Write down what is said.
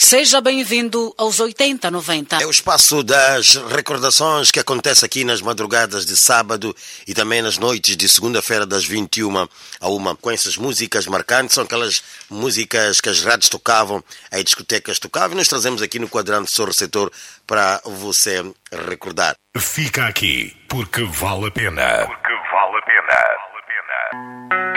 Seja bem-vindo aos 80-90. É o espaço das recordações que acontece aqui nas madrugadas de sábado e também nas noites de segunda-feira das 21 a 1. Com essas músicas marcantes, são aquelas músicas que as rádios tocavam, as discotecas tocavam, e nós trazemos aqui no quadrante Sou Receptor para você recordar. Fica aqui, porque vale a pena. Porque vale a pena.